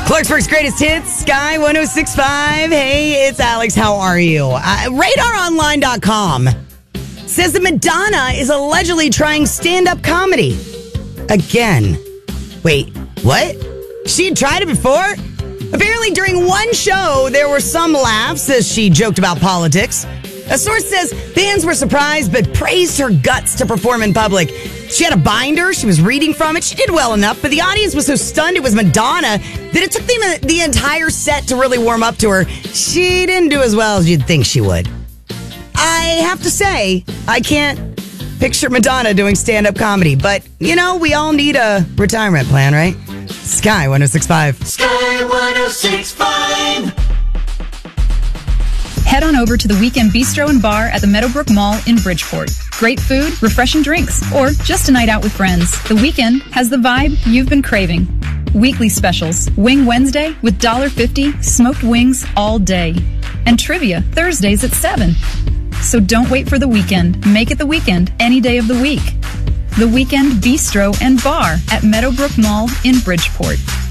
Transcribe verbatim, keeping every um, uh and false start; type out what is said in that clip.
Clarksburg's greatest hits, Sky one oh six point five. Hey, it's Alex. How are you? Uh, radar online dot com says that Madonna is allegedly trying stand-up comedy. Again. Wait, what? She had tried it before? Apparently, during one show, there were some laughs as she joked about politics. A source says fans were surprised but praised her guts to perform in public. She had a binder. She was reading from it. She did well enough, but the audience was so stunned it was Madonna that it took them the entire set to really warm up to her. She didn't do as well as you'd think she would. I have to say, I can't picture Madonna doing stand-up comedy, but, you know, we all need a retirement plan, right? Sky one oh six point five. Sky one oh six point five. Head on over to the Weekend Bistro and Bar at the Meadowbrook Mall in Bridgeport. Great food, refreshing drinks, or just a night out with friends. The Weekend has the vibe you've been craving. Weekly specials. Wing Wednesday with one dollar fifty, smoked wings all day. And trivia Thursdays at seven. So don't wait for the weekend. Make it the weekend any day of the week. The Weekend Bistro and Bar at Meadowbrook Mall in Bridgeport.